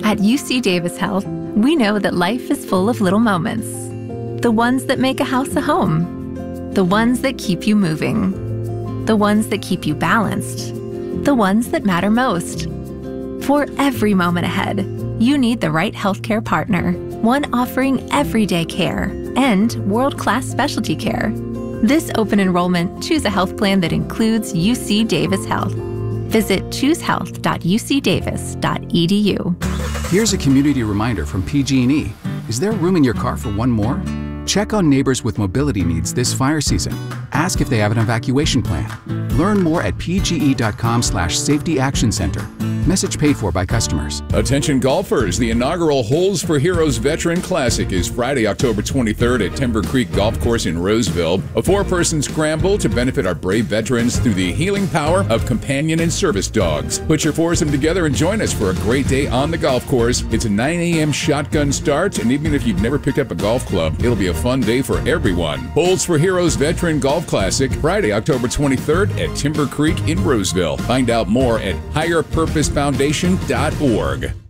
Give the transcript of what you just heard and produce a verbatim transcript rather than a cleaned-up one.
At U C Davis Health, we know that life is full of little moments. The ones that make a house a home. The ones that keep you moving. The ones that keep you balanced. The ones that matter most. For every moment ahead, you need the right healthcare partner, one offering everyday care and world-class specialty care. This open enrollment, choose a health plan that includes U C Davis Health. Visit choose health dot u c davis dot e d u. Here's a community reminder from P G and E. Is there room in your car for one more? Check on neighbors with mobility needs this fire season. Ask if they have an evacuation plan. Learn more at p g e dot com slash safety action center. Message paid for by customers. Attention golfers, the inaugural Holes for Heroes Veteran Classic is Friday, October twenty-third at Timber Creek Golf Course in Roseville. A four-person scramble to benefit our brave veterans through the healing power of companion and service dogs. Put your foursome together and join us for a great day on the golf course. It's a nine a m shotgun start, and even if you've never picked up a golf club, it'll be a fun day for everyone. Holes for Heroes Veteran Golf Classic, Friday, October twenty-third at Timber Creek in Roseville. Find out more at higher purpose foundation dot org.